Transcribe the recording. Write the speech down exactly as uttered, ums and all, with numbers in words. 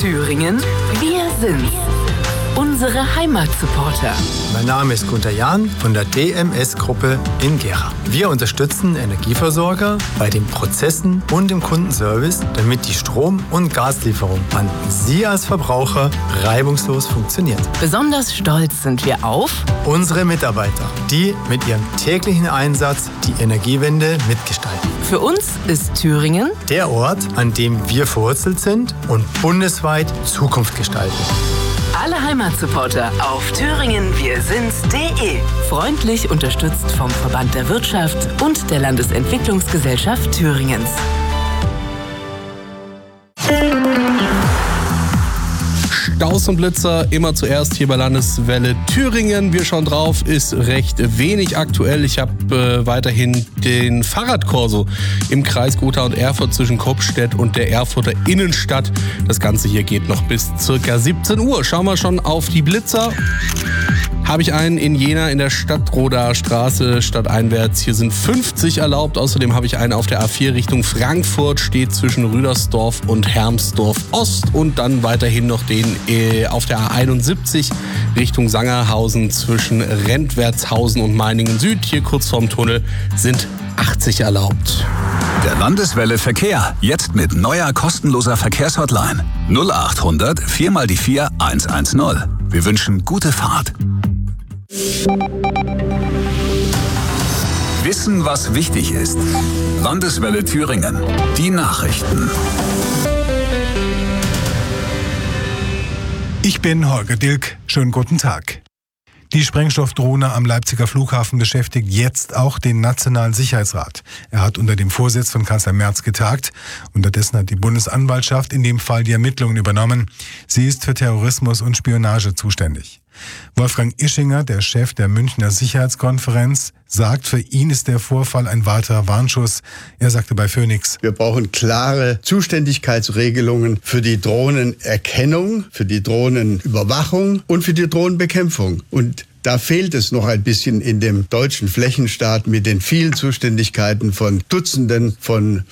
Thüringen, wir sind's. Unsere Heimatsupporter. Mein Name ist Gunter Jahn von der D M S-Gruppe in Gera. Wir unterstützen Energieversorger bei den Prozessen und im Kundenservice, damit die Strom- und Gaslieferung an Sie als Verbraucher reibungslos funktioniert. Besonders stolz sind wir auf unsere Mitarbeiter, die mit ihrem täglichen Einsatz die Energiewende mitgestalten. Für uns ist Thüringen der Ort, an dem wir verwurzelt sind und bundesweit Zukunft gestalten. Alle Heimatsupporter auf thüringen wir sind's punkt de. Freundlich unterstützt vom Verband der Wirtschaft und der Landesentwicklungsgesellschaft Thüringens. Staus und Blitzer immer zuerst hier bei Landeswelle Thüringen. Wir schauen drauf, ist recht wenig aktuell. Ich habe äh, weiterhin den Fahrradkorso im Kreis Gotha und Erfurt zwischen Kopstedt und der Erfurter Innenstadt. Das Ganze hier geht noch bis circa siebzehn Uhr. Schauen wir schon auf die Blitzer. Habe ich einen in Jena in der Stadtroder Straße stadteinwärts. Hier sind fünfzig erlaubt. Außerdem habe ich einen auf der A vier Richtung Frankfurt, steht zwischen Rüdersdorf und Hermsdorf Ost. Und dann weiterhin noch den äh, auf der A einundsiebzig Richtung Sangerhausen zwischen Rentwertshausen und Meiningen Süd. Hier kurz vorm Tunnel sind achtzig erlaubt. Der Landeswelle Verkehr. Jetzt mit neuer kostenloser Verkehrshotline. null acht hundert vier mal die vier hundertzehn. Wir wünschen gute Fahrt. Wissen, was wichtig ist. Landeswelle Thüringen. Die Nachrichten. Ich bin Holger Dilk. Schönen guten Tag. Die Sprengstoffdrohne am Leipziger Flughafen beschäftigt jetzt auch den Nationalen Sicherheitsrat. Er hat unter dem Vorsitz von Kanzler Merz getagt. Unterdessen hat die Bundesanwaltschaft in dem Fall die Ermittlungen übernommen. Sie ist für Terrorismus und Spionage zuständig. Wolfgang Ischinger, der Chef der Münchner Sicherheitskonferenz, sagt, für ihn ist der Vorfall ein weiterer Warnschuss. Er sagte bei Phoenix: Wir brauchen klare Zuständigkeitsregelungen für die Drohnenerkennung, für die Drohnenüberwachung und für die Drohnenbekämpfung. Und da fehlt es noch ein bisschen in dem deutschen Flächenstaat mit den vielen Zuständigkeiten von Dutzenden von